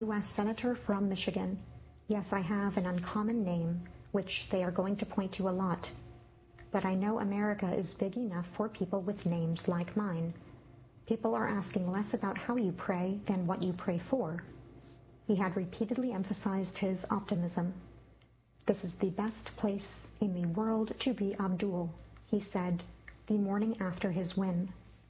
U.S. Senator from Michigan. Yes, I have an uncommon name, which they are going to point to a lot. But I know America is big enough for people with names like mine. People are asking less about how you pray than what you pray for. He had repeatedly emphasized his optimism. This is the best place in the world to be Abdul, he said the morning after his win.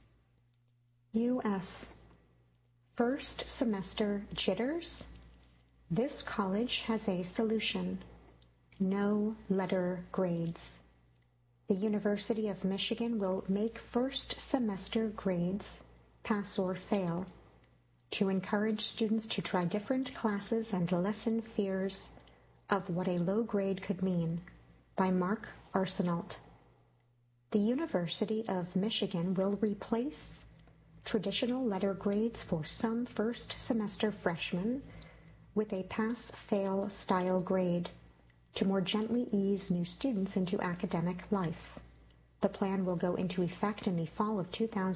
U.S. First semester jitters? This college has a solution. No letter grades. The University of Michigan will make first semester grades pass or fail to encourage students to try different classes and lessen fears of what a low grade could mean, by Mark Arsenault. The University of Michigan will replace traditional letter grades for some first semester freshmen with a pass-fail style grade to more gently ease new students into academic life. The plan will go into effect in the fall of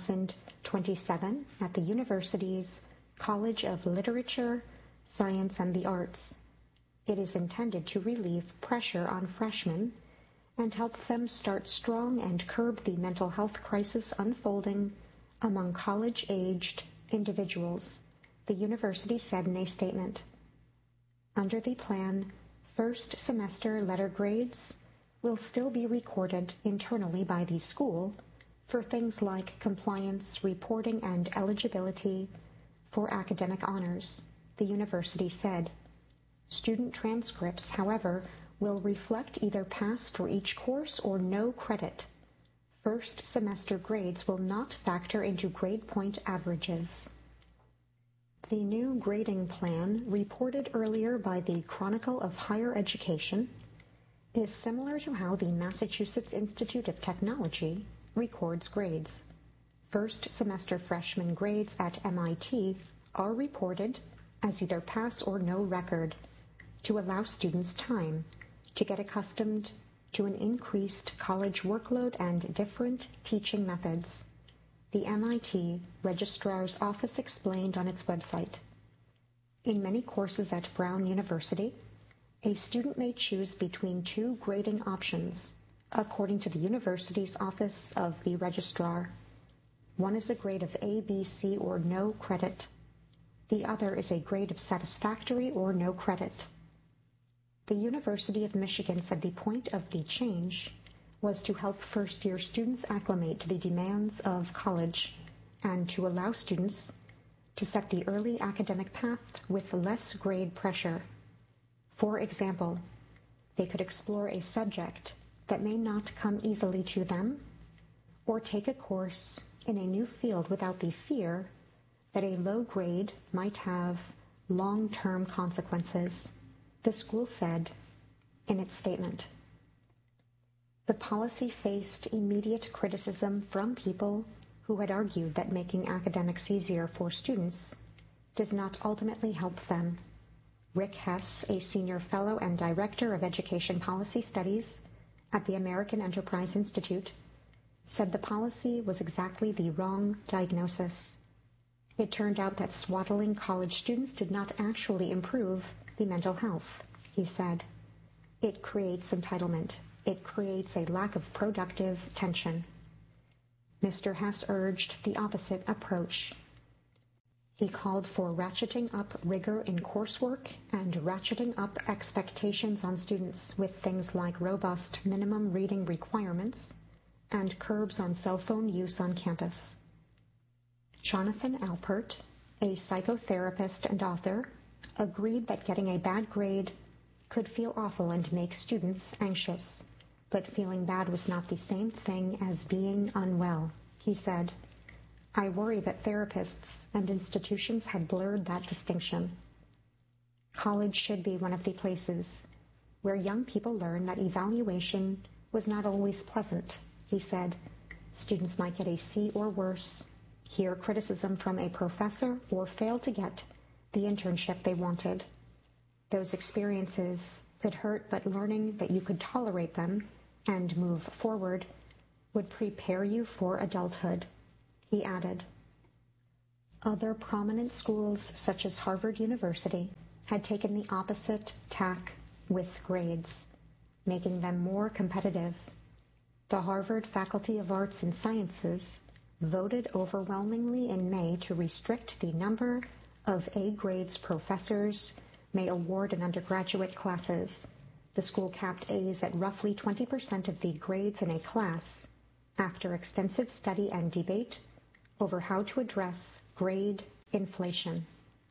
2027 at the university's College of Literature, Science, and the Arts. It is intended to relieve pressure on freshmen and help them start strong and curb the mental health crisis unfolding among college-aged individuals, the university said in a statement. Under the plan, first semester letter grades will still be recorded internally by the school for things like compliance, reporting, and eligibility for academic honors, the university said. Student transcripts, however, will reflect either pass for each course or no credit. First semester grades will not factor into grade point averages. The new grading plan, reported earlier by the Chronicle of Higher Education, is similar to how the Massachusetts Institute of Technology records grades. First semester freshman grades at MIT are reported as either pass or no record to allow students time to get accustomed to an increased college workload and different teaching methods, the MIT Registrar's Office explained on its website. In many courses at Brown University, a student may choose between two grading options, according to the university's Office of the Registrar. One is a grade of A, B, C, or no credit. The other is a grade of satisfactory or no credit. The University of Michigan said the point of the change was to help first-year students acclimate to the demands of college and to allow students to set the early academic path with less grade pressure. For example, they could explore a subject that may not come easily to them, or take a course in a new field without the fear that a low grade might have long-term consequences, the school said in its statement. The policy faced immediate criticism from people who had argued that making academics easier for students does not ultimately help them. Rick Hess, a senior fellow and director of education policy studies at the American Enterprise Institute, said the policy was exactly the wrong diagnosis. It turned out that swaddling college students did not actually improve the mental health, he said. It creates entitlement. It creates a lack of productive tension. Mr. Hess urged the opposite approach. He called for ratcheting up rigor in coursework and ratcheting up expectations on students with things like robust minimum reading requirements and curbs on cell phone use on campus. Jonathan Alpert, a psychotherapist and author, agreed that getting a bad grade could feel awful and make students anxious, but feeling bad was not the same thing as being unwell. He said, I worry that therapists and institutions had blurred that distinction. College should be one of the places where young people learn that evaluation was not always pleasant, he said. Students might get a C or worse, hear criticism from a professor, or fail to get the internship they wanted. Those experiences could hurt, but learning that you could tolerate them and move forward would prepare you for adulthood, he added. Other prominent schools, such as Harvard University, had taken the opposite tack with grades, making them more competitive. The Harvard Faculty of Arts and Sciences voted overwhelmingly in May to restrict the number of A grades professors may award in undergraduate classes. The school capped A's at roughly 20% of the grades in a class after extensive study and debate over how to address grade inflation.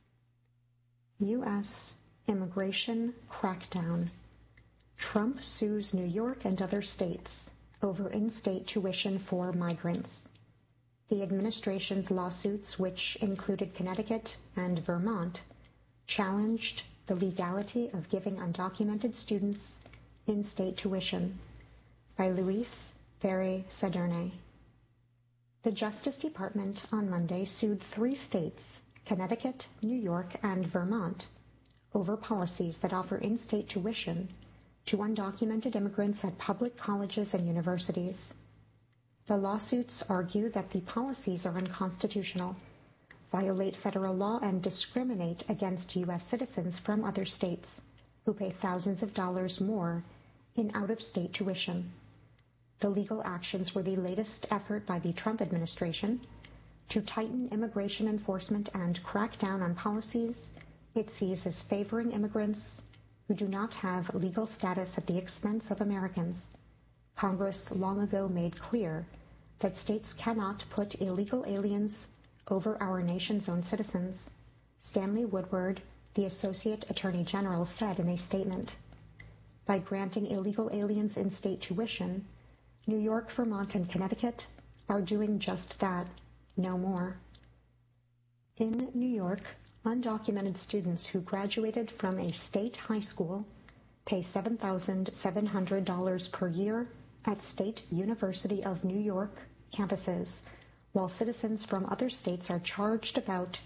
U.S. immigration crackdown. Trump sues New York and other states over in-state tuition for migrants. The administration's lawsuits, which included Connecticut and Vermont, challenged the legality of giving undocumented students in-state tuition. By Luis Ferre Saderne. The Justice Department on Monday sued 3 states, Connecticut, New York, and Vermont, over policies that offer in-state tuition to undocumented immigrants at public colleges and universities. The lawsuits argue that the policies are unconstitutional, violate federal law, and discriminate against U.S. citizens from other states who pay thousands of dollars more in out-of-state tuition. The legal actions were the latest effort by the Trump administration to tighten immigration enforcement and crack down on policies it sees as favoring immigrants who do not have legal status at the expense of Americans. Congress long ago made clear that states cannot put illegal aliens over our nation's own citizens. Stanley Woodward, the Associate Attorney General, said in a statement, "By granting illegal aliens in-state tuition, New York, Vermont, and Connecticut are doing just that, no more." In New York, undocumented students who graduated from a state high school pay $7,700 per year at State University of New York campuses, while citizens from other states are charged about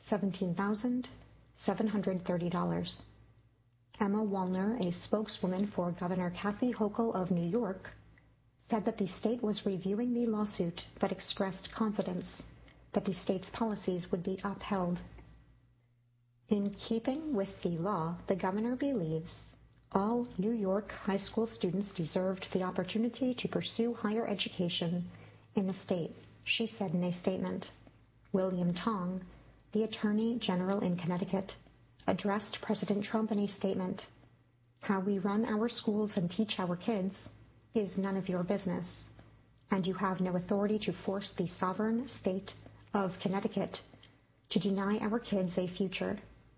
$17,730. Emma Wallner, a spokeswoman for Governor Kathy Hochul of New York, said that the state was reviewing the lawsuit but expressed confidence that the state's policies would be upheld. In keeping with the law, the governor believes all New York high school students deserved the opportunity to pursue higher education in the state, she said in a statement. William Tong, the Attorney General in Connecticut, addressed President Trump in a statement. "How we run our schools and teach our kids is none of your business, and you have no authority to force the sovereign state of Connecticut to deny our kids a future."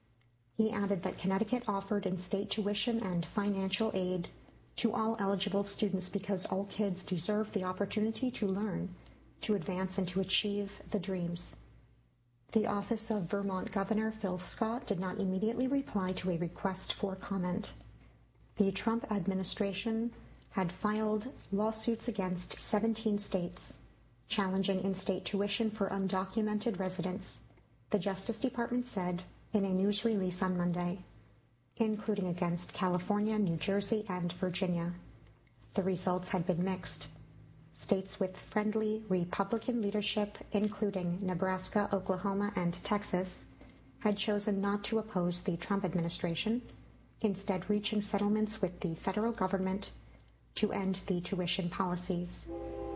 He added that Connecticut offered in-state tuition and financial aid to all eligible students because all kids deserve the opportunity to learn, to advance, and to achieve the dreams. The office of Vermont Governor Phil Scott did not immediately reply to a request for comment. The Trump administration had filed lawsuits against 17 states, challenging in-state tuition for undocumented residents, the Justice Department said in a news release on Monday, including against California, New Jersey, and Virginia. The results had been mixed. States with friendly Republican leadership, including Nebraska, Oklahoma, and Texas, had chosen not to oppose the Trump administration, instead reaching settlements with the federal government to end the tuition policies.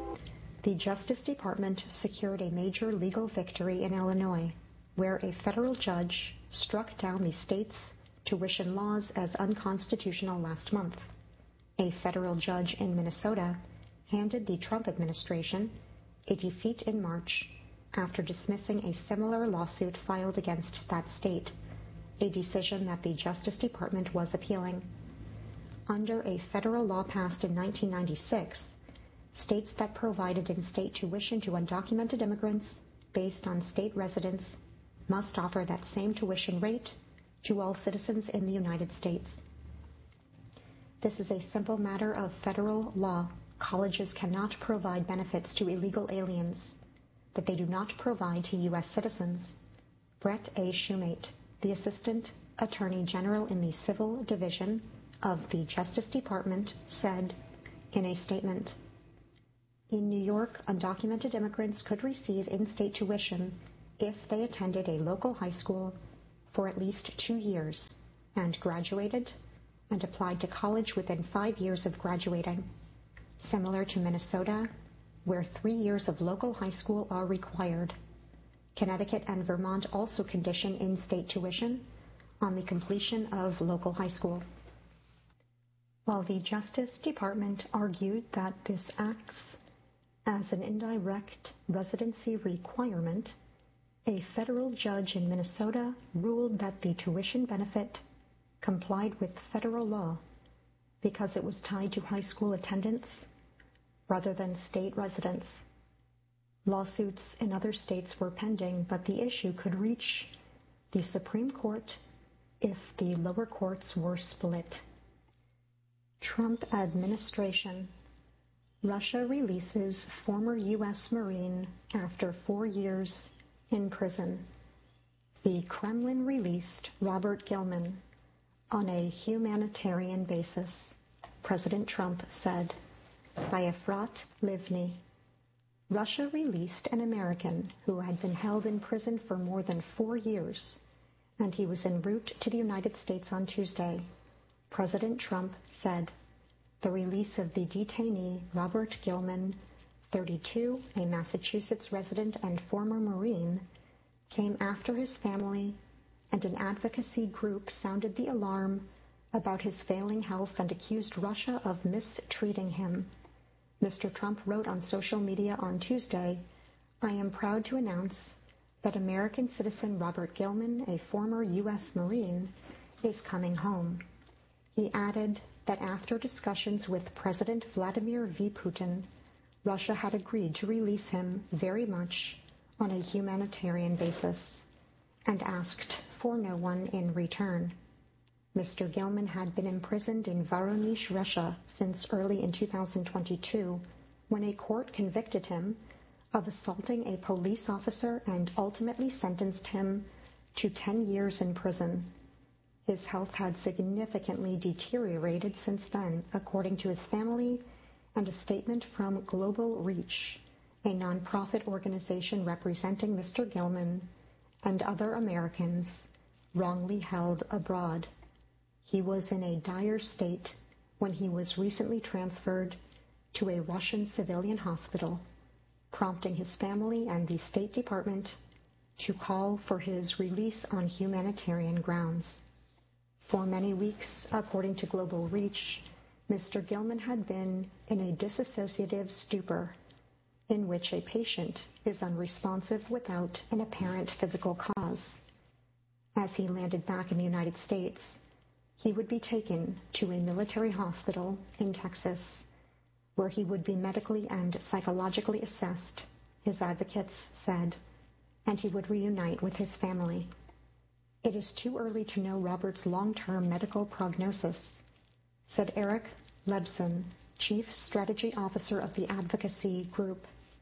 The Justice Department secured a major legal victory in Illinois, where a federal judge struck down the state's tuition laws as unconstitutional last month. A federal judge in Minnesota handed the Trump administration a defeat in March after dismissing a similar lawsuit filed against that state, a decision that the Justice Department was appealing. Under a federal law passed in 1996, states that provided in-state tuition to undocumented immigrants based on state residence must offer that same tuition rate to all citizens in the United States. This is a simple matter of federal law. Colleges cannot provide benefits to illegal aliens that they do not provide to U.S. citizens. Brett A. Shumate, the Assistant Attorney General in the Civil Division of the Justice Department, said in a statement, "In New York, undocumented immigrants could receive in-state tuition if they attended a local high school for at least 2 years and graduated and applied to college within 5 years of graduating, similar to Minnesota, where 3 years of local high school are required. Connecticut and Vermont also condition in-state tuition on the completion of local high school. While the Justice Department argued that this acts as an indirect residency requirement, a federal judge in Minnesota ruled that the tuition benefit complied with federal law because it was tied to high school attendance rather than state residence. Lawsuits in other states were pending, but the issue could reach the Supreme Court if the lower courts were split. Trump administration. Russia releases former U.S. Marine after 4 years in prison. The Kremlin released Robert Gilman on a humanitarian basis, President Trump said, by Efrat Livni. Russia released an American who had been held in prison for more than 4 years, and he was en route to the United States on Tuesday. President Trump said the release of the detainee, Robert Gilman, 32, a Massachusetts resident and former Marine, came after his family and an advocacy group sounded the alarm about his failing health and accused Russia of mistreating him. Mr. Trump wrote on social media on Tuesday, "I am proud to announce that American citizen Robert Gilman, a former U.S. Marine, is coming home." He added that after discussions with President Vladimir V. Putin, Russia had agreed to release him very much on a humanitarian basis and asked for no one in return. Mr. Gilman had been imprisoned in Voronezh, Russia since early in 2022 when a court convicted him of assaulting a police officer and ultimately sentenced him to 10 years in prison. His health had significantly deteriorated since then, according to his family and a statement from Global Reach, a nonprofit organization representing Mr. Gilman and other Americans wrongly held abroad. He was in a dire state when he was recently transferred to a Russian civilian hospital, prompting his family and the State Department to call for his release on humanitarian grounds. For many weeks, according to Global Reach, Mr. Gilman had been in a dissociative stupor, in which a patient is unresponsive without an apparent physical cause. As he landed back in the United States, he would be taken to a military hospital in Texas, where he would be medically and psychologically assessed, his advocates said, and he would reunite with his family. It is too early to know Robert's long-term medical prognosis, said Eric Lebson, Chief Strategy Officer of the advocacy group.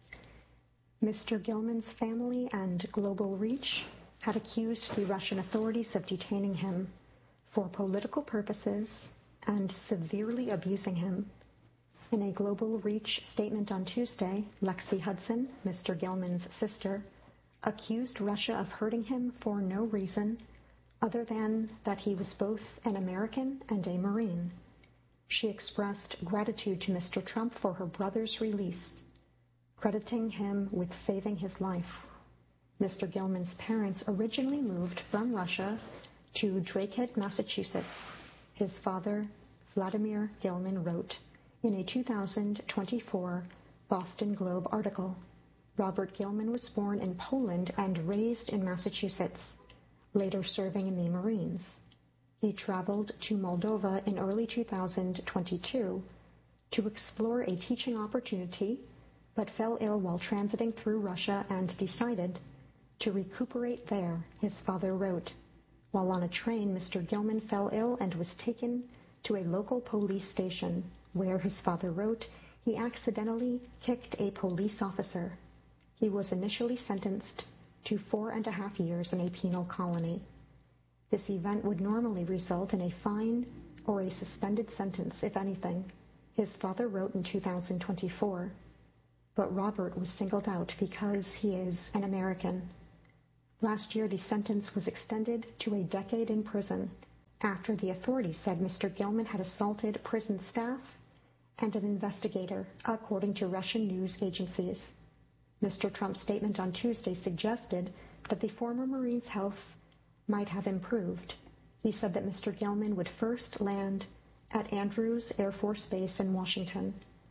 Mr. Gilman's family and Global Reach had accused the Russian authorities of detaining him for political purposes and severely abusing him. In a Global Reach statement on Tuesday, Lexi Hudson, Mr. Gilman's sister, accused Russia of hurting him for no reason other than that he was both an American and a Marine. She expressed gratitude to Mr. Trump for her brother's release, crediting him with saving his life. Mr. Gilman's parents originally moved from Russia to Drakehead, Massachusetts. His father, Vladimir Gilman, wrote in a 2024 Boston Globe article. Robert Gilman was born in Poland and raised in Massachusetts, later serving in the Marines. He traveled to Moldova in early 2022 to explore a teaching opportunity, but fell ill while transiting through Russia and decided to recuperate there, his father wrote. While on a train, Mr. Gilman fell ill and was taken to a local police station, where, his father wrote, he accidentally kicked a police officer. He was initially sentenced to 4.5 years in a penal colony. This event would normally result in a fine or a suspended sentence, if anything, his father wrote in 2024. But Robert was singled out because he is an American. Last year, the sentence was extended to a decade in prison after the authorities said Mr. Gilman had assaulted prison staff and an investigator, according to Russian news agencies. Mr. Trump's statement on Tuesday suggested that the former Marine's health might have improved. He said that Mr. Gilman would first land at Andrews Air Force Base in Washington.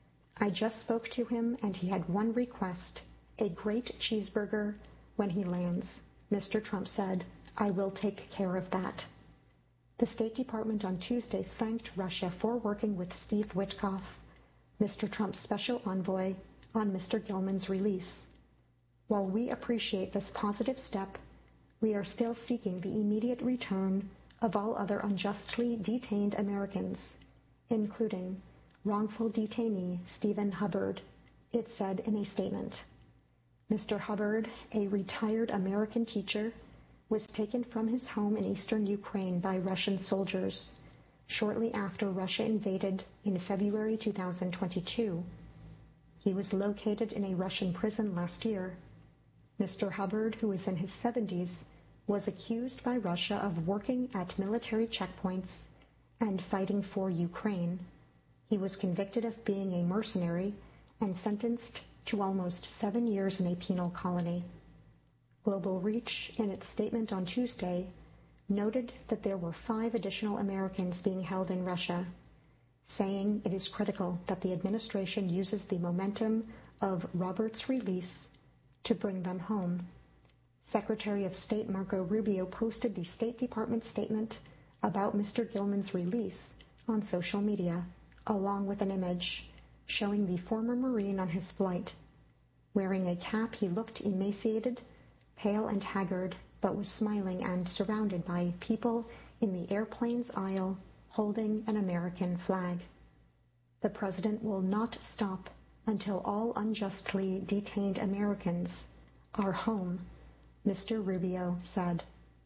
I just spoke to him and he had one request, a great cheeseburger when he lands. Mr. Trump said, "I will take care of that." The State Department on Tuesday thanked Russia for working with Steve Witkoff, Mr. Trump's special envoy, on Mr. Gilman's release. While we appreciate this positive step, we are still seeking the immediate return of all other unjustly detained Americans, including wrongful detainee Stephen Hubbard, it said in a statement. Mr. Hubbard, a retired American teacher, was taken from his home in eastern Ukraine by Russian soldiers shortly after Russia invaded in February 2022. He was located in a Russian prison last year. Mr. Hubbard, who is in his 70s, was accused by Russia of working at military checkpoints and fighting for Ukraine. He was convicted of being a mercenary and sentenced to almost 7 years in a penal colony. Global Reach, in its statement on Tuesday, noted that there were 5 additional Americans being held in Russia, saying it is critical that the administration uses the momentum of Robert's release to bring them home. Secretary of State Marco Rubio posted the State Department statement about Mr. Gilman's release on social media, along with an image showing the former Marine on his flight. Wearing a cap, he looked emaciated, pale and haggard, but was smiling and surrounded by people in the airplane's aisle holding an American flag. The president will not stop until all unjustly detained Americans are home, Mr. Rubio said.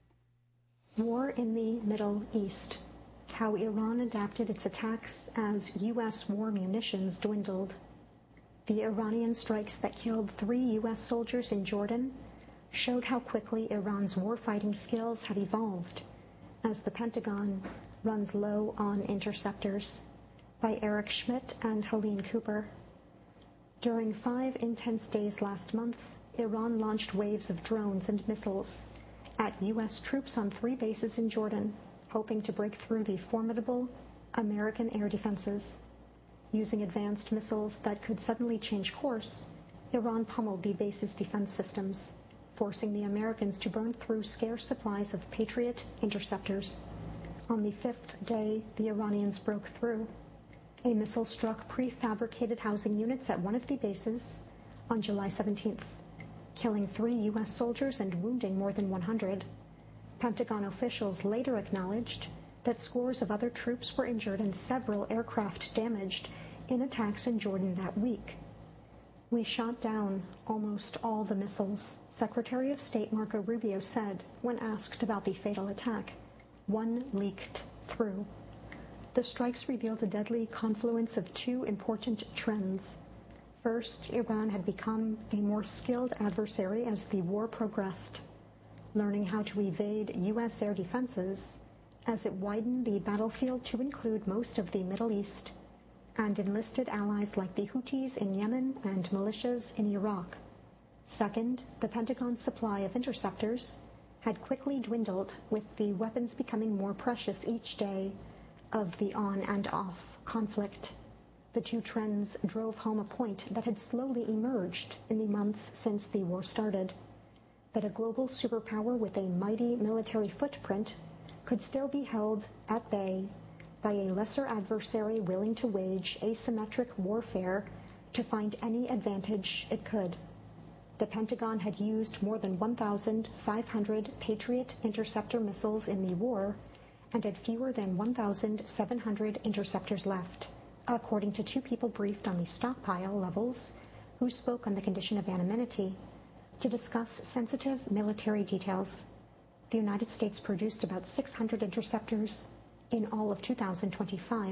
War in the Middle East. How Iran adapted its attacks as U.S. war munitions dwindled. The Iranian strikes that killed 3 U.S. soldiers in Jordan showed how quickly Iran's warfighting skills had evolved as the Pentagon runs low on interceptors, by Eric Schmidt and Helene Cooper. During 5 intense days last month, Iran launched waves of drones and missiles at U.S. troops on 3 bases in Jordan, hoping to break through the formidable American air defenses. Using advanced missiles that could suddenly change course, Iran pummeled the base's defense systems, forcing the Americans to burn through scarce supplies of Patriot interceptors. On the 5th day, the Iranians broke through. A missile struck prefabricated housing units at one of the bases on July 17th, killing 3 U.S. soldiers and wounding more than 100. Pentagon officials later acknowledged that scores of other troops were injured and several aircraft damaged in attacks in Jordan that week. We shot down almost all the missiles, Secretary of State Marco Rubio said when asked about the fatal attack. One leaked through. The strikes revealed a deadly confluence of 2 important trends. First, Iran had become a more skilled adversary as the war progressed, learning how to evade U.S. air defenses as it widened the battlefield to include most of the Middle East and enlisted allies like the Houthis in Yemen and militias in Iraq. Second, the Pentagon's supply of interceptors had quickly dwindled, with the weapons becoming more precious each day of the on and off conflict. The 2 trends drove home a point that had slowly emerged in the months since the war started, that a global superpower with a mighty military footprint could still be held at bay by a lesser adversary willing to wage asymmetric warfare to find any advantage it could. The Pentagon had used more than 1,500 Patriot interceptor missiles in the war and had fewer than 1,700 interceptors left, according to 2 people briefed on the stockpile levels who spoke on the condition of anonymity to discuss sensitive military details. The United States produced about 600 interceptors in all of 2025.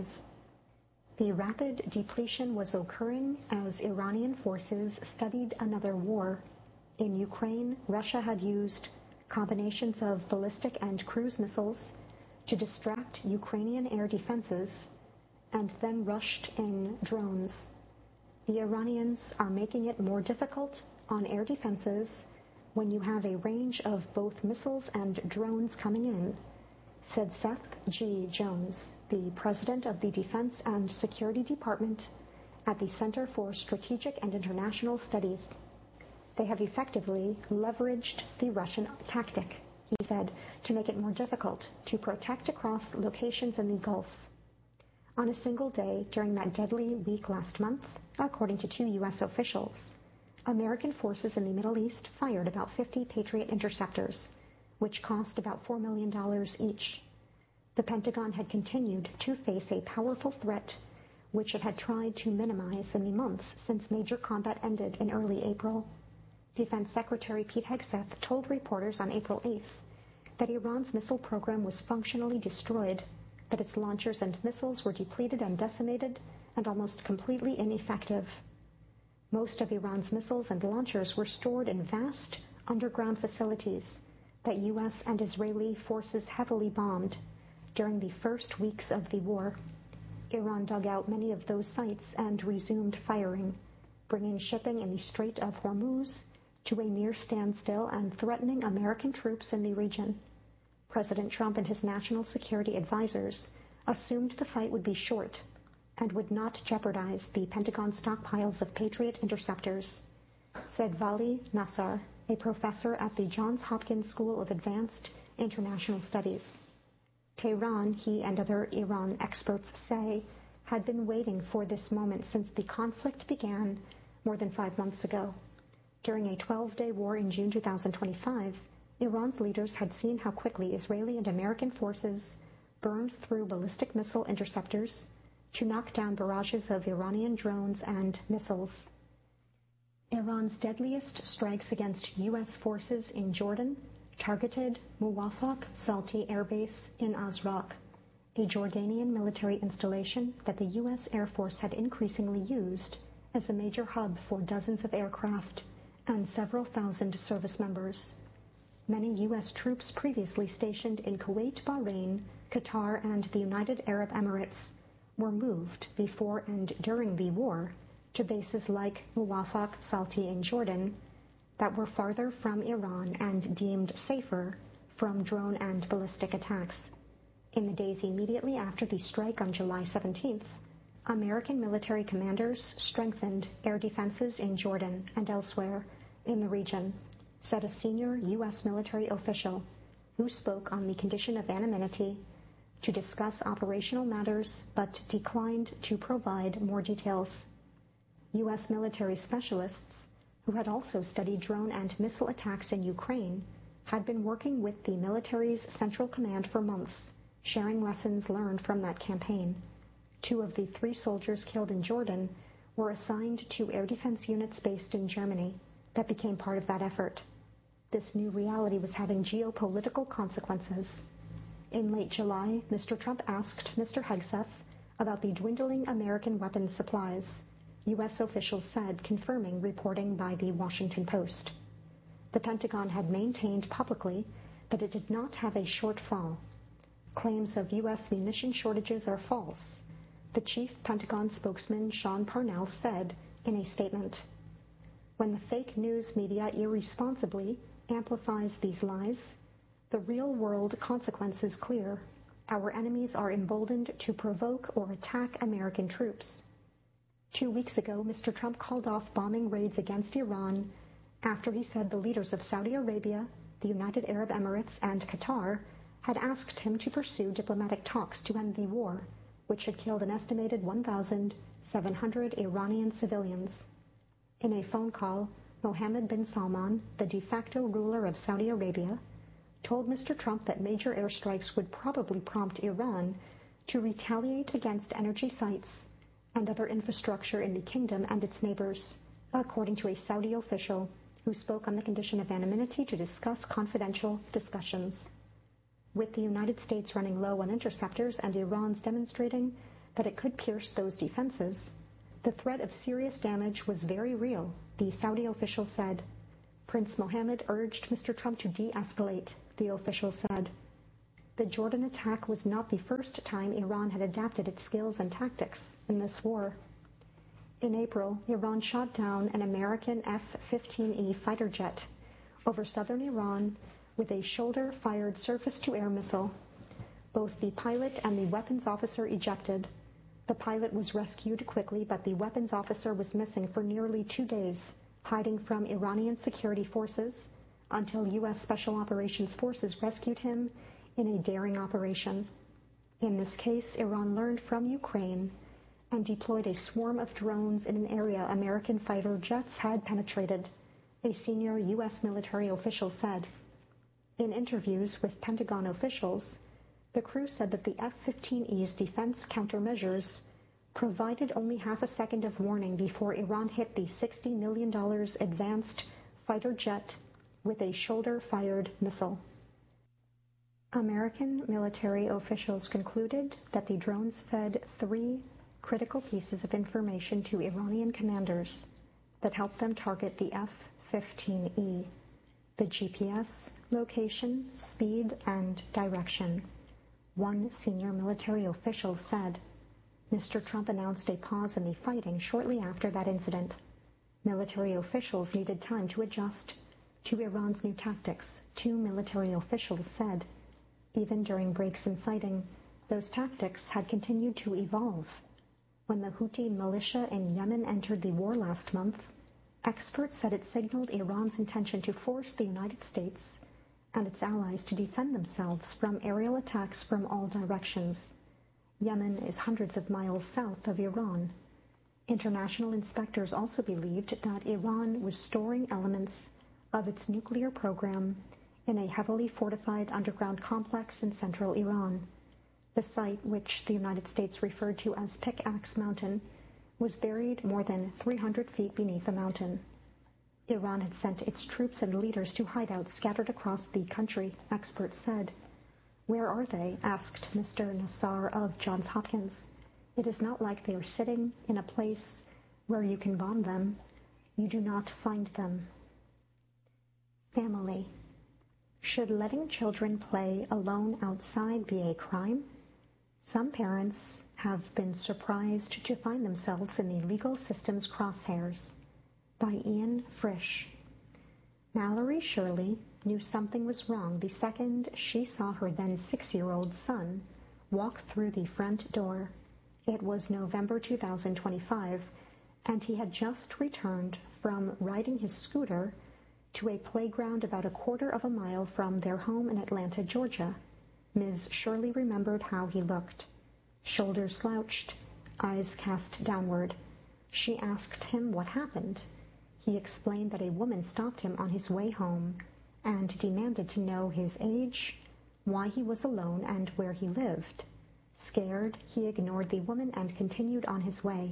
The rapid depletion was occurring as Iranian forces studied another war. In Ukraine, Russia had used combinations of ballistic and cruise missiles to distract Ukrainian air defenses, and then rushed in drones. The Iranians are making it more difficult on air defenses when you have a range of both missiles and drones coming in, said Seth G. Jones, the president of the Defense and Security Department at the Center for Strategic and International Studies. They have effectively leveraged the Russian tactic, he said, to make it more difficult to protect across locations in the Gulf. On a single day during that deadly week last month, according to 2 U.S. officials, American forces in the Middle East fired about 50 Patriot interceptors, which cost about $4 million each. The Pentagon had continued to face a powerful threat, which it had tried to minimize in the months since major combat ended in early April. Defense Secretary Pete Hegseth told reporters on April 8th that Iran's missile program was functionally destroyed, that its launchers and missiles were depleted and decimated and almost completely ineffective. Most of Iran's missiles and launchers were stored in vast underground facilities that U.S. and Israeli forces heavily bombed during the first weeks of the war. Iran dug out many of those sites and resumed firing, bringing shipping in the Strait of Hormuz to a near standstill and threatening American troops in the region. President Trump and his national security advisors assumed the fight would be short and would not jeopardize the Pentagon stockpiles of Patriot interceptors, said Vali Nassar, a professor at the Johns Hopkins School of Advanced International Studies. Tehran, he and other Iran experts say, had been waiting for this moment since the conflict began more than 5 months ago. During a 12-day war in June 2025, Iran's leaders had seen how quickly Israeli and American forces burned through ballistic missile interceptors to knock down barrages of Iranian drones and missiles. Iran's deadliest strikes against U.S. forces in Jordan targeted Muwafaq Salti Air Base in Azraq, a Jordanian military installation that the U.S. Air Force had increasingly used as a major hub for dozens of aircraft and several thousand service members. Many U.S. troops previously stationed in Kuwait, Bahrain, Qatar, and the United Arab Emirates were moved before and during the war to bases like Muwafaq Salti in Jordan that were farther from Iran and deemed safer from drone and ballistic attacks. In the days immediately after the strike on July 17th, American military commanders strengthened air defenses in Jordan and elsewhere in the region, said a senior U.S. military official who spoke on the condition of anonymity to discuss operational matters but declined to provide more details. U.S. military specialists, who had also studied drone and missile attacks in Ukraine, had been working with the military's Central Command for months, sharing lessons learned from that campaign. 2 of the 3 soldiers killed in Jordan were assigned to air defense units based in Germany that became part of that effort. This new reality was having geopolitical consequences. In late July, Mr. Trump asked Mr. Hegseth about the dwindling American weapons supplies, U.S. officials said, confirming reporting by the Washington Post. The Pentagon had maintained publicly that it did not have a shortfall. Claims of U.S. munition shortages are false, the chief Pentagon spokesman Sean Parnell said in a statement. When the fake news media irresponsibly amplifies these lies, the real-world consequence is clear. Our enemies are emboldened to provoke or attack American troops. 2 weeks ago, Mr. Trump called off bombing raids against Iran after he said the leaders of Saudi Arabia, the United Arab Emirates, and Qatar had asked him to pursue diplomatic talks to end the war, which had killed an estimated 1,700 Iranian civilians. In a phone call, Mohammed bin Salman, the de facto ruler of Saudi Arabia, told Mr. Trump that major airstrikes would probably prompt Iran to retaliate against energy sites and other infrastructure in the kingdom and its neighbors, according to a Saudi official who spoke on the condition of anonymity to discuss confidential discussions. With the United States running low on interceptors and Iran's demonstrating that it could pierce those defenses, the threat of serious damage was very real, the Saudi official said. Prince Mohammed urged Mr. Trump to de-escalate, the official said. The Jordan attack was not the first time Iran had adapted its skills and tactics in this war. In April, Iran shot down an American F-15E fighter jet over southern Iran with a shoulder-fired surface-to-air missile. Both the pilot and the weapons officer ejected. The pilot was rescued quickly, but the weapons officer was missing for nearly 2 days, hiding from Iranian security forces until U.S. Special Operations Forces rescued him in a daring operation. In this case, Iran learned from Ukraine and deployed a swarm of drones in an area American fighter jets had penetrated, a senior U.S. military official said. In interviews with Pentagon officials, the crew said that the F-15E's defense countermeasures provided only half a second of warning before Iran hit the $60 million advanced fighter jet with a shoulder-fired missile. American military officials concluded that the drones fed 3 critical pieces of information to Iranian commanders that helped them target the F-15E, the GPS, location, speed, and direction. One senior military official said. Mr. Trump announced a pause in the fighting shortly after that incident. Military officials needed time to adjust to Iran's new tactics, 2 military officials said. Even during breaks in fighting, those tactics had continued to evolve. When the Houthi militia in Yemen entered the war last month, experts said it signaled Iran's intention to force the United States and its allies to defend themselves from aerial attacks from all directions. Yemen is hundreds of miles south of Iran. International inspectors also believed that Iran was storing elements of its nuclear program in a heavily fortified underground complex in central Iran. The site, which the United States referred to as Pickaxe Mountain, was buried more than 300 feet beneath the mountain. Iran had sent its troops and leaders to hideouts scattered across the country, experts said. Where are they? Asked Mr. Nassar of Johns Hopkins. It is not like they are sitting in a place where you can bomb them. You do not find them. Family. Should letting children play alone outside be a crime? Some parents have been surprised to find themselves in the legal system's crosshairs. By Ian Frisch. Mallory Shirley knew something was wrong the second she saw her then 6-year-old son walk through the front door. It was November 2025, and he had just returned from riding his scooter to a playground about a quarter of a mile from their home in Atlanta, Georgia. Ms. Shirley remembered how he looked. Shoulders slouched, eyes cast downward. She asked him what happened. He explained that a woman stopped him on his way home and demanded to know his age, why he was alone, and where he lived. Scared, he ignored the woman and continued on his way.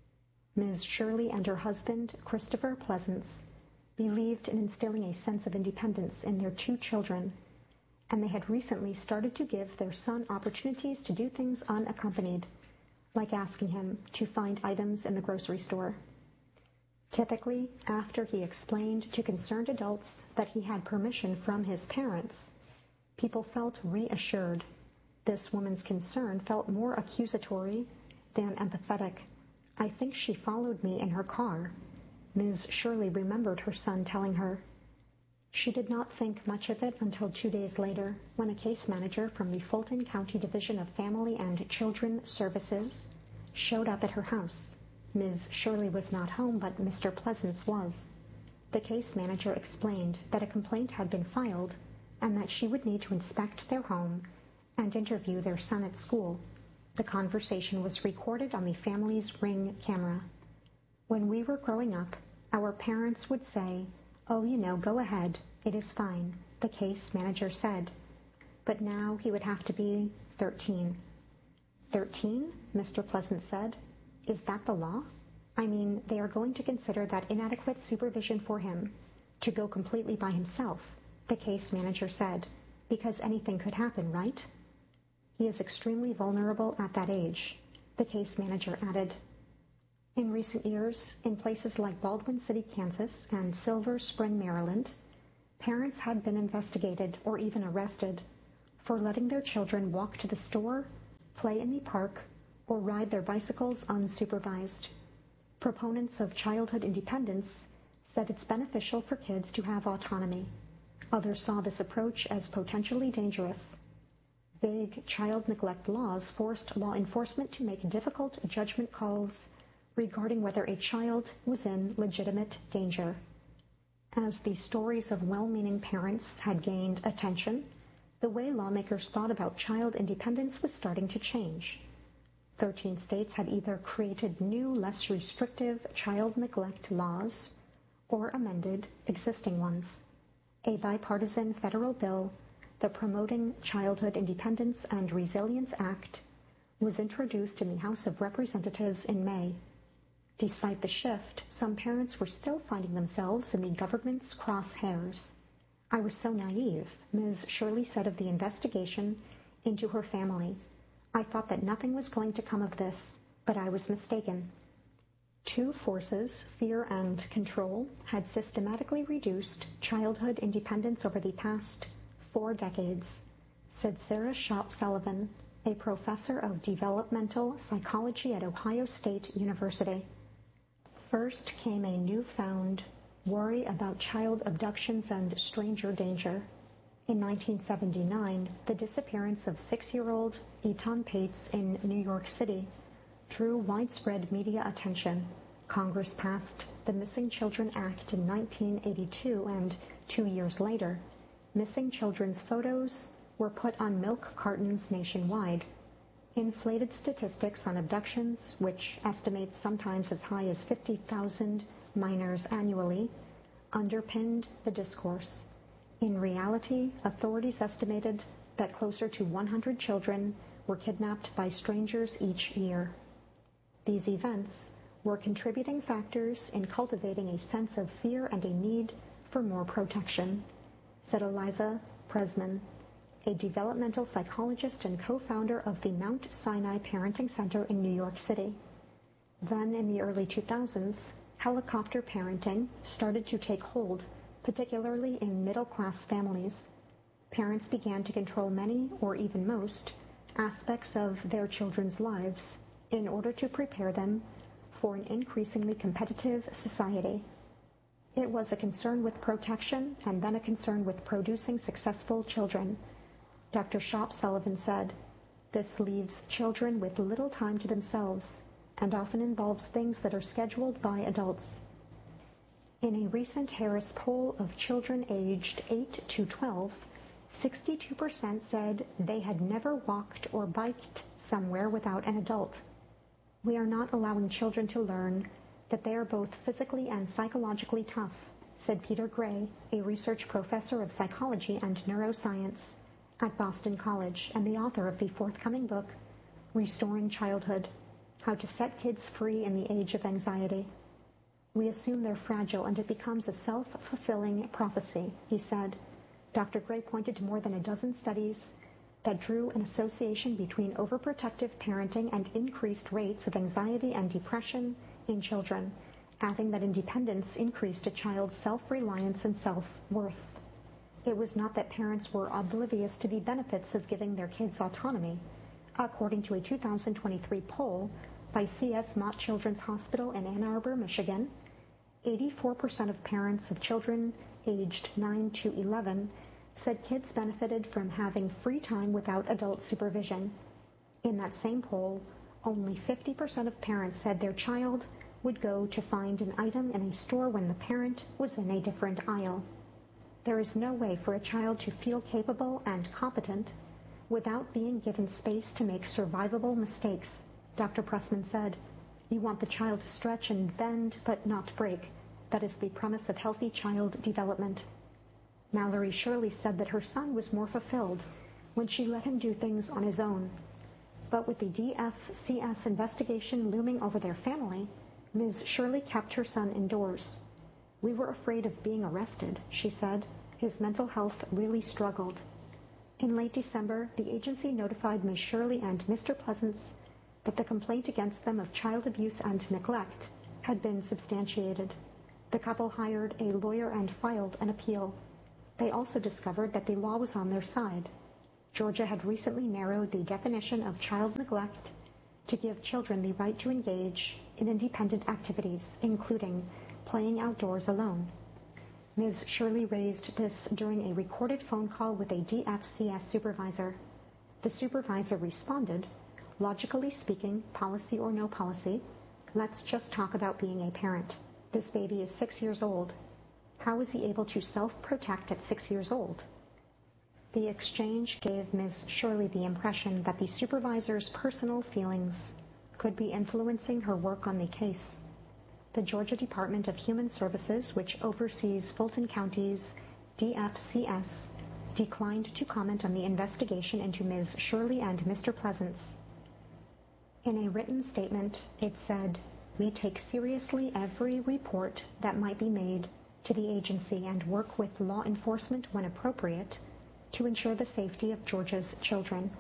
Ms. Shirley and her husband, Christopher Pleasance, believed in instilling a sense of independence in their 2 children, and they had recently started to give their son opportunities to do things unaccompanied, like asking him to find items in the grocery store. Typically, after he explained to concerned adults that he had permission from his parents, people felt reassured. This woman's concern felt more accusatory than empathetic. I think she followed me in her car, Ms. Shirley remembered her son telling her. She did not think much of it until 2 days later, when a case manager from the Fulton County Division of Family and Children Services showed up at her house. Ms. Shirley was not home, but Mr. Pleasance was. The case manager explained that a complaint had been filed and that she would need to inspect their home and interview their son at school. The conversation was recorded on the family's Ring camera. When we were growing up, our parents would say, "Oh, go ahead, it is fine," the case manager said. But now he would have to be 13. 13? Mr. Pleasance said. Is that the law? I mean, they are going to consider that inadequate supervision for him to go completely by himself, the case manager said, because anything could happen, right? He is extremely vulnerable at that age, the case manager added. In recent years, in places like Baldwin City, Kansas, and Silver Spring, Maryland, parents had been investigated or even arrested for letting their children walk to the store, play in the park, or ride their bicycles unsupervised. Proponents of childhood independence said it's beneficial for kids to have autonomy. Others saw this approach as potentially dangerous. Vague child neglect laws forced law enforcement to make difficult judgment calls regarding whether a child was in legitimate danger. As the stories of well-meaning parents had gained attention, the way lawmakers thought about child independence was starting to change. 13 states had either created new, less restrictive child neglect laws or amended existing ones. A bipartisan federal bill, the Promoting Childhood Independence and Resilience Act, was introduced in the House of Representatives in May. Despite the shift, some parents were still finding themselves in the government's crosshairs. "I was so naive," Ms. Shirley said of the investigation into her family. "I thought that nothing was going to come of this, but I was mistaken." Two forces, fear and control, had systematically reduced childhood independence over the past 4 decades, said Sarah Shopp Sullivan, a professor of developmental psychology at Ohio State University. First came a newfound worry about child abductions and stranger danger. In 1979, the disappearance of 6-year-old Eton Pates in New York City drew widespread media attention. Congress passed the Missing Children Act in 1982, and 2 years later, missing children's photos were put on milk cartons nationwide. Inflated statistics on abductions, which estimates sometimes as high as 50,000 minors annually, underpinned the discourse. In reality, authorities estimated that closer to 100 children were kidnapped by strangers each year. These events were contributing factors in cultivating a sense of fear and a need for more protection, said Eliza Presman, a developmental psychologist and co-founder of the Mount Sinai Parenting Center in New York City. Then, in the early 2000s, helicopter parenting started to take hold, particularly in middle-class families. Parents began to control many, or even most, aspects of their children's lives in order to prepare them for an increasingly competitive society. It was a concern with protection and then a concern with producing successful children. Dr. Shopp Sullivan said, "This leaves children with little time to themselves and often involves things that are scheduled by adults." In a recent Harris poll of children aged 8 to 12, 62% said they had never walked or biked somewhere without an adult. "We are not allowing children to learn that they are both physically and psychologically tough," said Peter Gray, a research professor of psychology and neuroscience at Boston College and the author of the forthcoming book, Restoring Childhood: How to Set Kids Free in the Age of Anxiety. "We assume they're fragile and it becomes a self-fulfilling prophecy," he said. Dr. Gray pointed to more than a dozen studies that drew an association between overprotective parenting and increased rates of anxiety and depression in children, adding that independence increased a child's self-reliance and self-worth. It was not that parents were oblivious to the benefits of giving their kids autonomy. According to a 2023 poll by C.S. Mott Children's Hospital in Ann Arbor, Michigan, 84% of parents of children aged 9 to 11 said kids benefited from having free time without adult supervision. In that same poll, only 50% of parents said their child would go to find an item in a store when the parent was in a different aisle. There is no way for a child to feel capable and competent without being given space to make survivable mistakes, Dr. Pressman said. "You want the child to stretch and bend, but not break. That is the premise of healthy child development." Mallory Shirley said that her son was more fulfilled when she let him do things on his own. But with the DFCS investigation looming over their family, Ms. Shirley kept her son indoors. "We were afraid of being arrested," she said. "His mental health really struggled." In late December, the agency notified Ms. Shirley and Mr. Pleasance but the complaint against them of child abuse and neglect had been substantiated. The couple hired a lawyer and filed an appeal. They also discovered that the law was on their side. Georgia had recently narrowed the definition of child neglect to give children the right to engage in independent activities, including playing outdoors alone. Ms. Shirley raised this during a recorded phone call with a DFCS supervisor. The supervisor responded, "Logically speaking, policy or no policy, let's just talk about being a parent. This baby is 6 years old. How is he able to self-protect at 6 years old?" The exchange gave Ms. Shirley the impression that the supervisor's personal feelings could be influencing her work on the case. The Georgia Department of Human Services, which oversees Fulton County's DFCS, declined to comment on the investigation into Ms. Shirley and Mr. Pleasance. In a written statement, it said, "We take seriously every report that might be made to the agency and work with law enforcement when appropriate to ensure the safety of Georgia's children."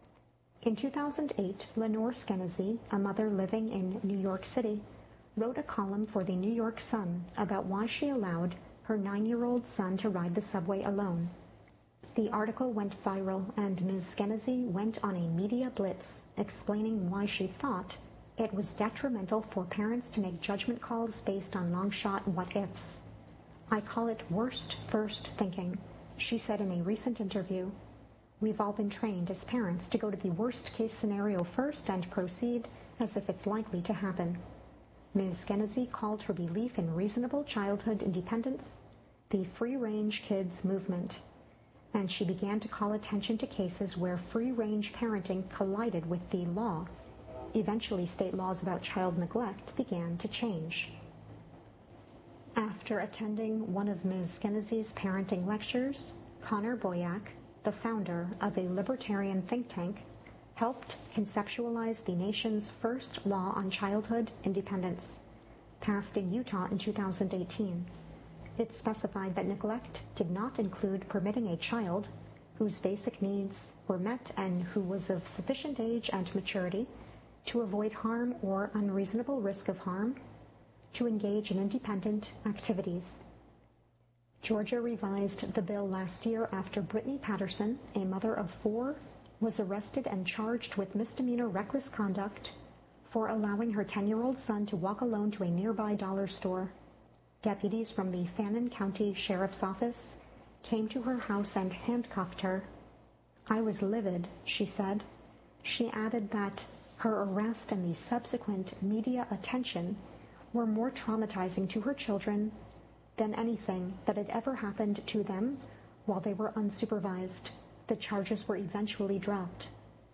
In 2008, Lenore Skenazy, a mother living in New York City, wrote a column for the New York Sun about why she allowed her 9-year-old son to ride the subway alone. The article went viral, and Ms. Skenazy went on a media blitz explaining why she thought it was detrimental for parents to make judgment calls based on long-shot what-ifs. "I call it worst first thinking," she said in a recent interview. "We've all been trained as parents to go to the worst-case scenario first and proceed as if it's likely to happen." Ms. Skenazy called her belief in reasonable childhood independence the free-range kids movement, and she began to call attention to cases where free-range parenting collided with the law. Eventually, state laws about child neglect began to change. After attending one of Ms. Skenazy's parenting lectures, Connor Boyack, the founder of a libertarian think tank, helped conceptualize the nation's first law on childhood independence, passed in Utah in 2018. It specified that neglect did not include permitting a child whose basic needs were met and who was of sufficient age and maturity to avoid harm or unreasonable risk of harm to engage in independent activities. Georgia revised the bill last year after Brittany Patterson, a mother of 4, was arrested and charged with misdemeanor reckless conduct for allowing her 10-year-old son to walk alone to a nearby dollar store. Deputies from the Fannin County Sheriff's Office came to her house and handcuffed her. "I was livid," she said. She added that her arrest and the subsequent media attention were more traumatizing to her children than anything that had ever happened to them while they were unsupervised. The charges were eventually dropped.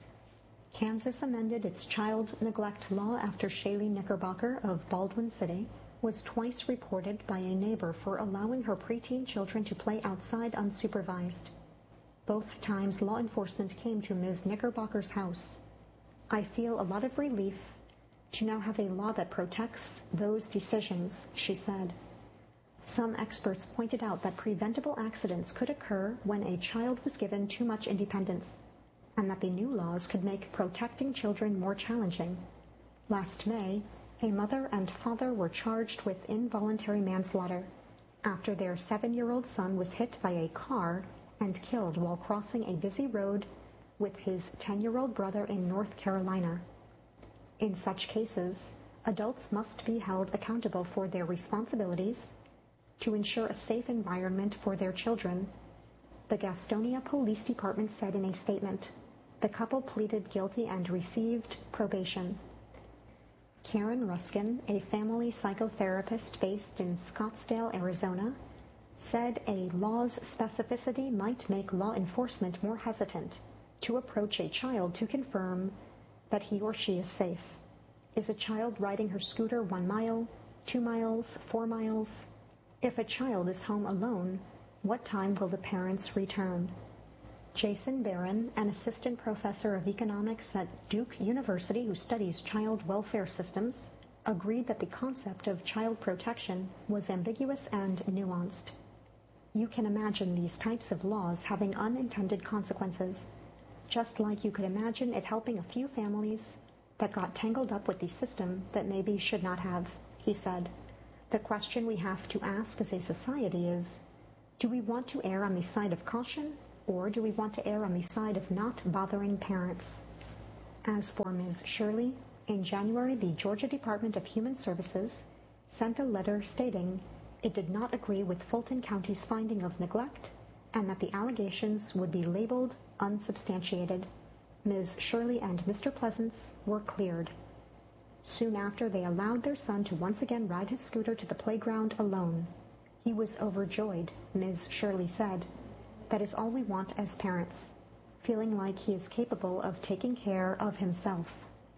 Kansas amended its child neglect law after Shaylee Knickerbocker of Baldwin City was twice reported by a neighbor for allowing her preteen children to play outside unsupervised. Both times law enforcement came to Ms. Knickerbocker's house. "I feel a lot of relief to now have a law that protects those decisions," she said. Some experts pointed out that preventable accidents could occur when a child was given too much independence, and that the new laws could make protecting children more challenging. Last May, a mother and father were charged with involuntary manslaughter after their 7-year-old son was hit by a car and killed while crossing a busy road with his 10-year-old brother in North Carolina. In such cases, adults must be held accountable for their responsibilities to ensure a safe environment for their children. The Gastonia Police Department said in a statement, the couple pleaded guilty and received probation. Karen Ruskin, a family psychotherapist based in Scottsdale, Arizona, said a law's specificity might make law enforcement more hesitant to approach a child to confirm that he or she is safe. Is a child riding her scooter 1 mile, 2 miles, 4 miles? If a child is home alone, what time will the parents return? Jason Barron, an assistant professor of economics at Duke University who studies child welfare systems, agreed that the concept of child protection was ambiguous and nuanced. You can imagine these types of laws having unintended consequences, just like you could imagine it helping a few families that got tangled up with the system that maybe should not have, he said. The question we have to ask as a society is, do we want to err on the side of caution, or do we want to err on the side of not bothering parents? As for Ms. Shirley, in January, the Georgia Department of Human Services sent a letter stating it did not agree with Fulton County's finding of neglect and that the allegations would be labeled unsubstantiated. Ms. Shirley and Mr. Pleasance were cleared. Soon after, they allowed their son to once again ride his scooter to the playground alone. He was overjoyed, Ms. Shirley said. That is all we want as parents, feeling like he is capable of taking care of himself.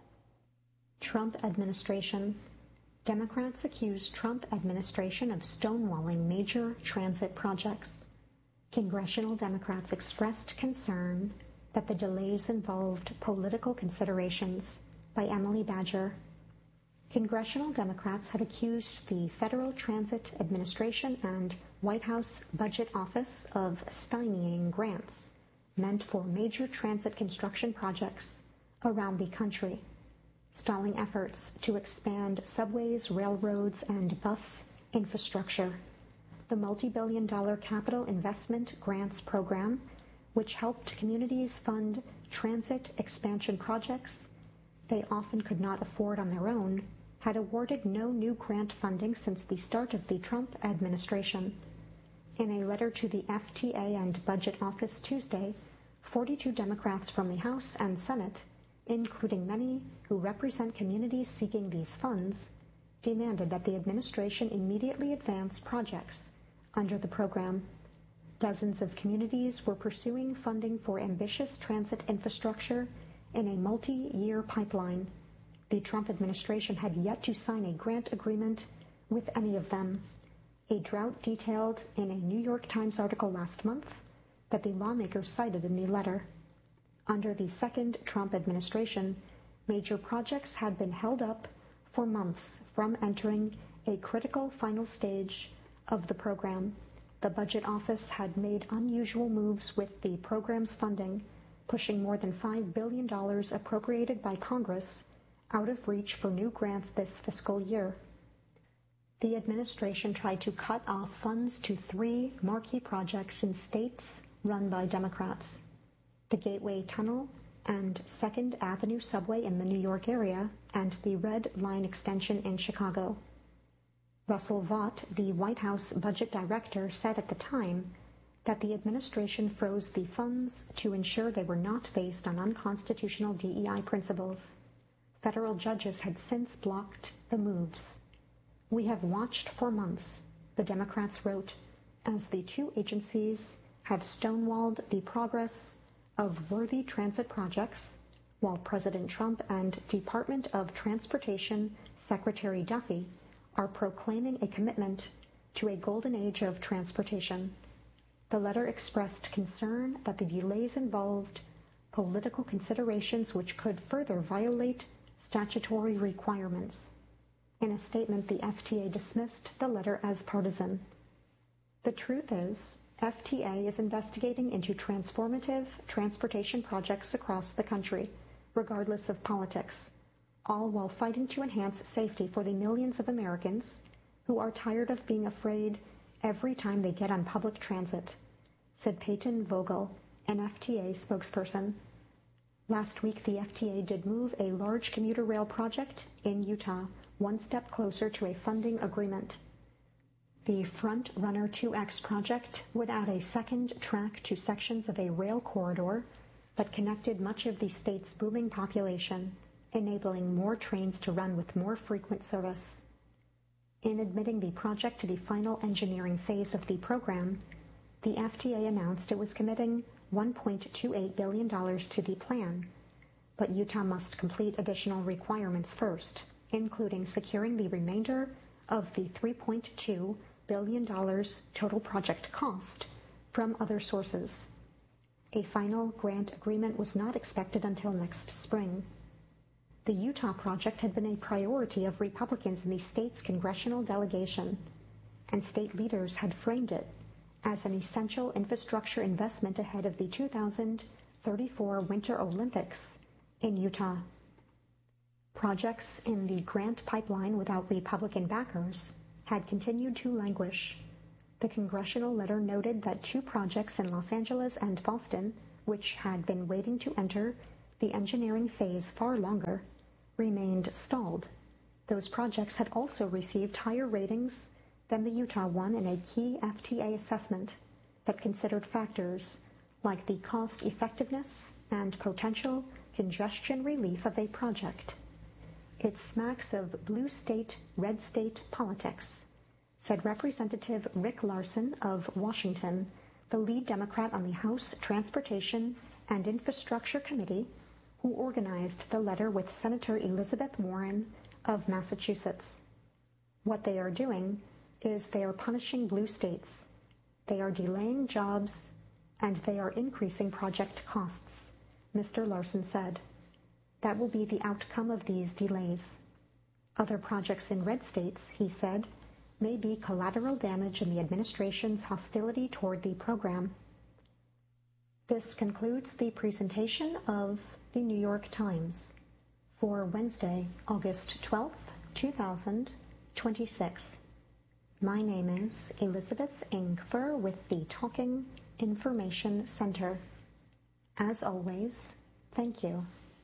Trump administration. Democrats accuse Trump administration of stonewalling major transit projects. Congressional Democrats expressed concern that the delays involved political considerations by Emily Badger. Congressional Democrats have accused the Federal Transit Administration and White House Budget Office of stymieing grants meant for major transit construction projects around the country, stalling efforts to expand subways, railroads, and bus infrastructure. The multi-billion-dollar Capital Investment Grants Program, which helped communities fund transit expansion projects they often could not afford on their own, had awarded no new grant funding since the start of the Trump administration. In a letter to the FTA and Budget Office Tuesday, 42 Democrats from the House and Senate, including many who represent communities seeking these funds, demanded that the administration immediately advance projects under the program. Dozens of communities were pursuing funding for ambitious transit infrastructure in a multi-year pipeline. The Trump administration had yet to sign a grant agreement with any of them. A drought detailed in a New York Times article last month that the lawmakers cited in the letter. Under the second Trump administration, major projects had been held up for months from entering a critical final stage of the program. The Budget Office had made unusual moves with the program's funding, pushing more than $5 billion appropriated by Congress out of reach for new grants this fiscal year. The administration tried to cut off funds to 3 marquee projects in states run by Democrats: the Gateway Tunnel and 2nd Avenue subway in the New York area, and the Red Line extension in Chicago. Russell Vought, the White House budget director, said at the time that the administration froze the funds to ensure they were not based on unconstitutional DEI principles. Federal judges had since blocked the moves. We have watched for months, the Democrats wrote, as the 2 agencies have stonewalled the progress of worthy transit projects, while President Trump and Department of Transportation Secretary Duffy are proclaiming a commitment to a golden age of transportation. The letter expressed concern that the delays involved political considerations which could further violate statutory requirements. In a statement, the FTA dismissed the letter as partisan. The truth is, FTA is investigating into transformative transportation projects across the country, regardless of politics, all while fighting to enhance safety for the millions of Americans who are tired of being afraid every time they get on public transit, said Peyton Vogel, an FTA spokesperson. Last week, the FTA did move a large commuter rail project in Utah one step closer to a funding agreement. The Front Runner 2X project would add a second track to sections of a rail corridor that connected much of the state's booming population, enabling more trains to run with more frequent service. In admitting the project to the final engineering phase of the program, the FTA announced it was committing $1.28 billion to the plan, but Utah must complete additional requirements first, including securing the remainder of the $3.2 billion total project cost from other sources. A final grant agreement was not expected until next spring. The Utah project had been a priority of Republicans in the state's congressional delegation, and state leaders had framed it as an essential infrastructure investment ahead of the 2034 Winter Olympics in Utah. Projects in the grant pipeline without Republican backers had continued to languish. The congressional letter noted that 2 projects in Los Angeles and Boston, which had been waiting to enter the engineering phase far longer, remained stalled. Those projects had also received higher ratings than the Utah one in a key FTA assessment that considered factors like the cost effectiveness and potential congestion relief of a project. It smacks of blue state, red state politics, said Representative Rick Larsen of Washington, the lead Democrat on the House Transportation and Infrastructure Committee, who organized the letter with Senator Elizabeth Warren of Massachusetts. What they are doing is they are punishing blue states. They are delaying jobs, and they are increasing project costs, Mr. Larsen said. That will be the outcome of these delays. Other projects in red states, he said, may be collateral damage in the administration's hostility toward the program. This concludes the presentation of the New York Times for Wednesday, August 12th, 2026. My name is Elizabeth Ingfer with the Talking Information Center. As always, thank you.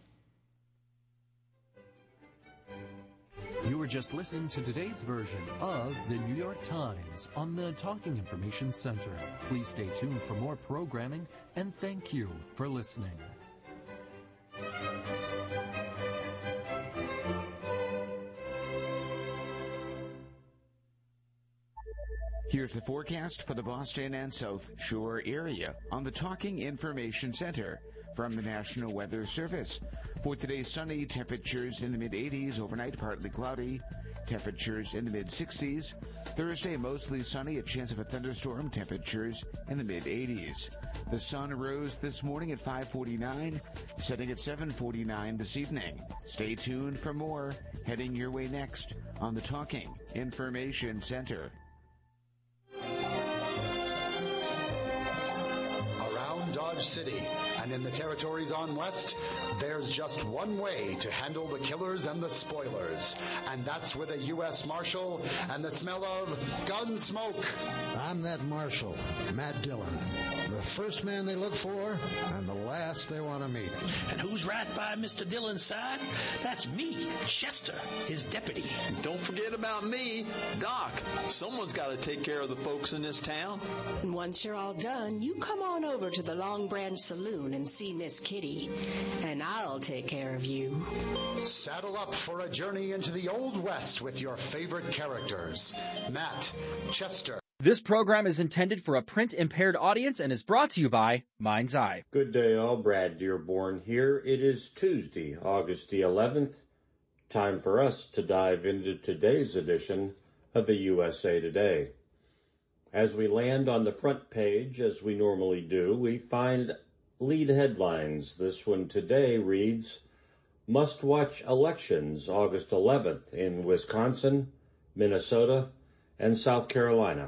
You were just listening to today's version of the New York Times on the Talking Information Center. Please stay tuned for more programming, and thank you for listening. Here's the forecast for the Boston and South Shore area on the Talking Information Center from the National Weather Service. For today, sunny, temperatures in the mid-80s, overnight partly cloudy, temperatures in the mid-60s. Thursday, mostly sunny, a chance of a thunderstorm, temperatures in the mid-80s. The sun rose this morning at 5:49, setting at 7:49 this evening. Stay tuned for more, heading your way next on the Talking Information Center. Dodge City and in the territories on west, there's just one way to handle the killers and the spoilers, and that's with a U.S. Marshal and the smell of gun smoke. I'm that Marshal, Matt Dillon, the first man they look for and the last they want to meet. And who's right by Mr. Dillon's side? That's me, Chester, his deputy. Don't forget about me, Doc. Someone's got to take care of the folks in this town. And once you're all done, you come on over to the Long Branch Saloon and see Miss Kitty, and I'll take care of you. Saddle up for a journey into the Old West with your favorite characters, Matt, Chester. This program is intended for a print-impaired audience and is brought to you by Mind's Eye. Good day, all. Brad Dearborn here. It is Tuesday, August the 11th. Time for us to dive into today's edition of the USA Today. As we land on the front page, as we normally do, we find lead headlines. This one today reads, Must-Watch Elections August 11th in Wisconsin, Minnesota, and South Carolina.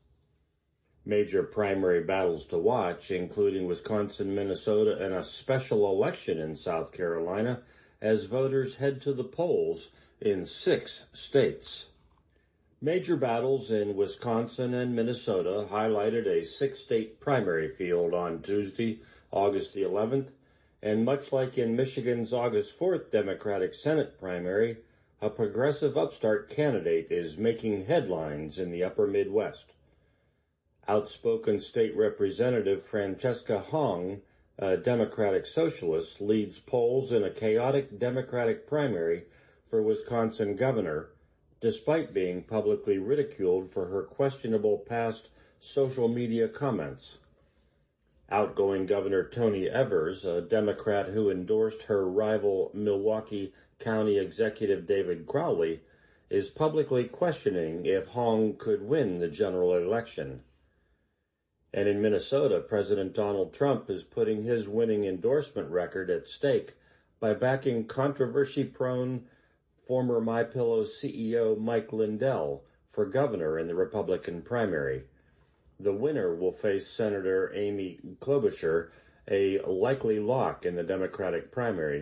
Major primary battles to watch, including Wisconsin, Minnesota, and a special election in South Carolina as voters head to the polls in 6 states. Major battles in Wisconsin and Minnesota highlighted a 6-state primary field on Tuesday, August the 11th, and much like in Michigan's August 4th Democratic Senate primary, a progressive upstart candidate is making headlines in the upper Midwest. Outspoken state representative Francesca Hong, a Democratic socialist, leads polls in a chaotic Democratic primary for Wisconsin governor, despite being publicly ridiculed for her questionable past social media comments. Outgoing Governor Tony Evers, a Democrat who endorsed her rival Milwaukee County Executive David Crowley, is publicly questioning if Hong could win the general election. And in Minnesota, President Donald Trump is putting his winning endorsement record at stake by backing controversy-prone former MyPillow CEO Mike Lindell for governor in the Republican primary. The winner will face Senator Amy Klobuchar, a likely lock in the Democratic primary,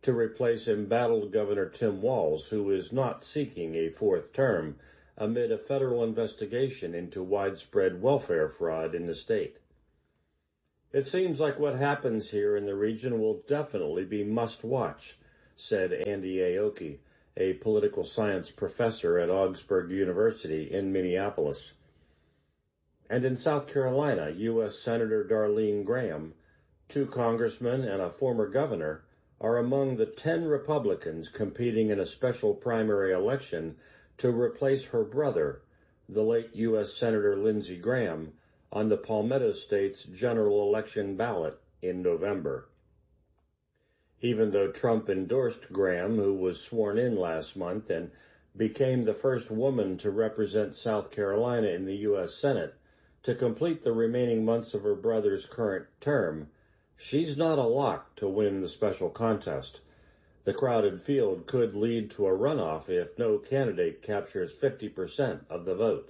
to replace embattled Governor Tim Walz, who is not seeking a fourth term amid a federal investigation into widespread welfare fraud in the state. It seems like what happens here in the region will definitely be must-watch, said Andy Aoki, a political science professor at Augsburg University in Minneapolis. And in South Carolina, U.S. Senator Darlene Graham, 2 congressmen and a former governor, are among the 10 Republicans competing in a special primary election to replace her brother, the late U.S. Senator Lindsey Graham, on the Palmetto State's general election ballot in November. Even though Trump endorsed Graham, who was sworn in last month and became the first woman to represent South Carolina in the U.S. Senate to complete the remaining months of her brother's current term, she's not a lock to win the special contest. The crowded field could lead to a runoff if no candidate captures 50% of the vote.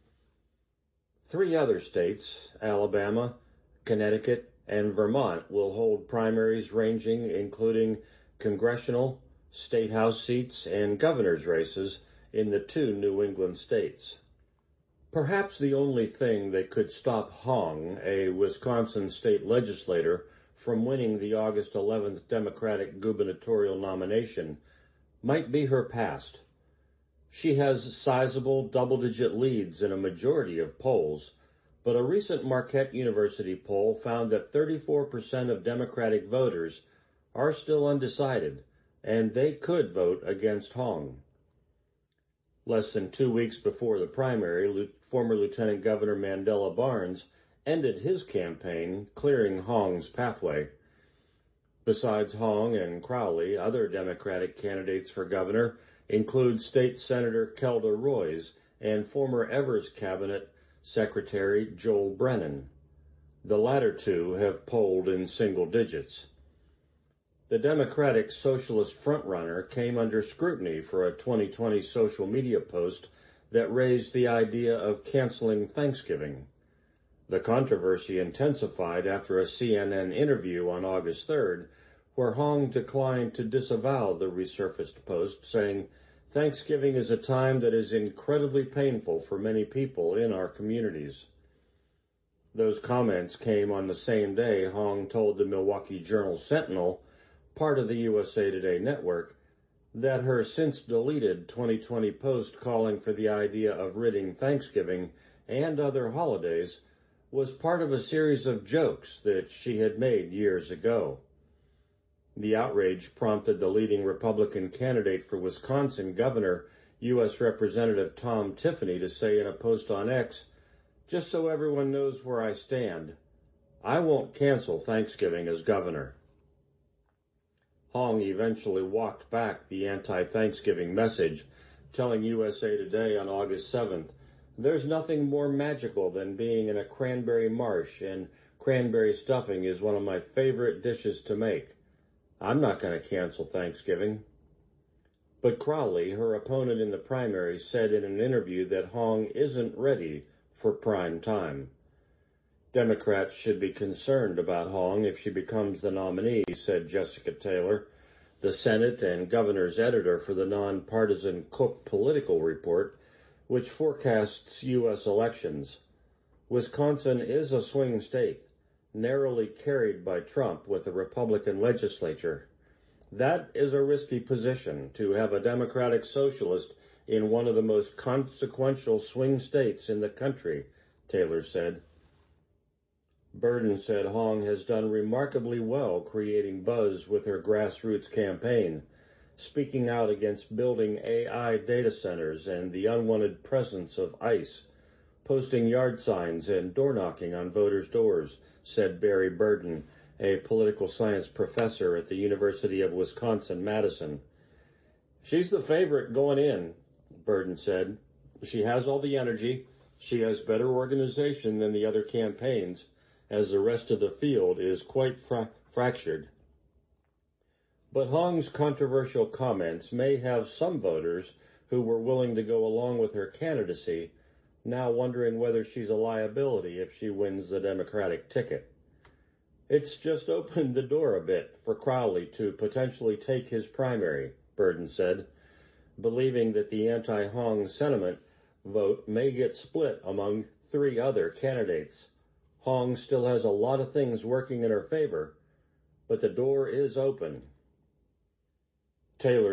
3 other states, Alabama, Connecticut, and Vermont, will hold primaries including congressional, state house seats, and governor's races in the 2 New England states. Perhaps the only thing that could stop Hong, a Wisconsin state legislator, from winning the August 11th Democratic gubernatorial nomination might be her past. She has sizable double-digit leads in a majority of polls, but a recent Marquette University poll found that 34% of Democratic voters are still undecided, and they could vote against Hong. Less than 2 weeks before the primary, former Lieutenant Governor Mandela Barnes ended his campaign, clearing Hong's pathway. Besides Hong and Crowley, other Democratic candidates for governor include State Senator Kelda Roys and former Evers Cabinet Secretary Joel Brennan. The latter 2 have polled in single digits. The Democratic Socialist frontrunner came under scrutiny for a 2020 social media post that raised the idea of canceling Thanksgiving. The controversy intensified after a CNN interview on August 3rd, where Hong declined to disavow the resurfaced post, saying, "Thanksgiving is a time that is incredibly painful for many people in our communities." Those comments came on the same day Hong told the Milwaukee Journal-Sentinel, part of the USA Today network, that her since-deleted 2020 post calling for the idea of ridding Thanksgiving and other holidays was part of a series of jokes that she had made years ago. The outrage prompted the leading Republican candidate for Wisconsin governor, U.S. Representative Tom Tiffany, to say in a post on X, "Just so everyone knows where I stand, I won't cancel Thanksgiving as governor." Hong eventually walked back the anti-Thanksgiving message, telling USA Today on August 7th, "There's nothing more magical than being in a cranberry marsh, and cranberry stuffing is one of my favorite dishes to make. I'm not going to cancel Thanksgiving." But Crowley, her opponent in the primary, said in an interview that Hong isn't ready for prime time. Democrats should be concerned about Hong if she becomes the nominee, said Jessica Taylor, the Senate and governor's editor for the nonpartisan Cook Political Report, which forecasts U.S. elections. Wisconsin is a swing state, narrowly carried by Trump with a Republican legislature. That is a risky position, to have a Democratic socialist in one of the most consequential swing states in the country, Taylor said. Burden said Hong has done remarkably well creating buzz with her grassroots campaign, speaking out against building AI data centers and the unwanted presence of ICE, posting yard signs and door-knocking on voters' doors, said Barry Burden, a political science professor at the University of Wisconsin-Madison. "She's the favorite going in," Burden said. "She has all the energy. She has better organization than the other campaigns, as the rest of the field is quite fractured." But Hong's controversial comments may have some voters who were willing to go along with her candidacy now wondering whether she's a liability if she wins the Democratic ticket. It's just opened the door a bit for Crowley to potentially take his primary, Burden said, believing that the anti-Hong sentiment vote may get split among 3 other candidates. Hong still has a lot of things working in her favor, but the door is open. Taylor